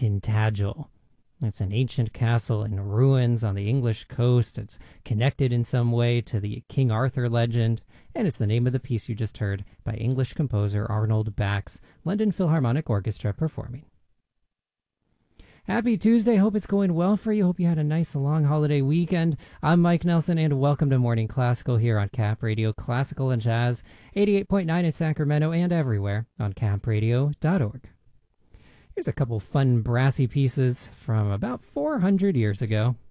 Tintagel. It's an ancient castle in ruins on the English coast. It's connected in some way to the King Arthur legend, and it's the name of the piece you just heard by English composer Arnold Bax, London Philharmonic Orchestra performing. Happy Tuesday. Hope it's going well for you. Hope you had a nice long holiday weekend. I'm Mike Nelson, and welcome to Morning Classical here on Cap Radio Classical and Jazz, 88.9 in Sacramento and everywhere on capradio.org. Here's a couple fun brassy pieces from about 400 years ago.